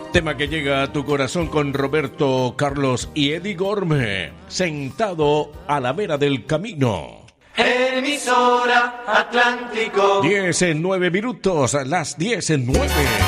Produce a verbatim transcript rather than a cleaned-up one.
Tema que llega a tu corazón con Roberto Carlos y Eddie Gorme, Sentado a la vera del camino. Emisora Atlántico. Diez en nueve minutos, las diez en nueve.